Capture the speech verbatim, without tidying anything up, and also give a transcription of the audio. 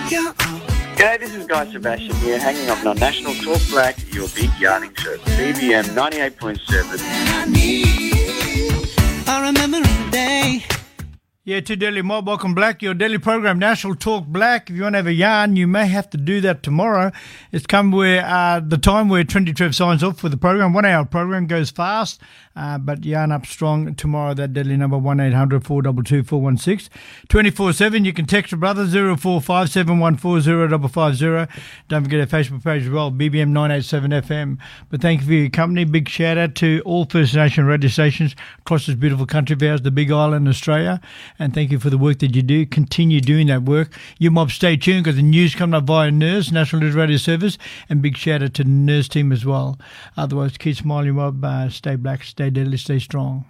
G'day, this is Guy Sebastian here, hanging up on National Talk Black, your big yarning show, B B M ninety-eight point seven. I remember the day. Yeah, to Daily Mob, welcome Black, your daily program, National Talk Black. If you want to have a yarn, you may have to do that tomorrow. It's come where uh, the time where Trendy Trev signs off for the program. One hour program goes fast, uh, but yarn up strong tomorrow. That deadly number one eight hundred four two two four one six. twenty-four seven, you can text your brother zero four five seven one four zero five five zero. Don't forget our Facebook page as well, B B M nine eight seven F M. But thank you for your company. Big shout out to all First Nation radio stations across this beautiful country of ours, the Big Island, Australia. And thank you for the work that you do. Continue doing that work. You mob, stay tuned because the news coming up via Nurse, National News Radio Service, and big shout out to the Nurse team as well. Otherwise, keep smiling, mob. Uh, stay black, stay deadly, stay strong.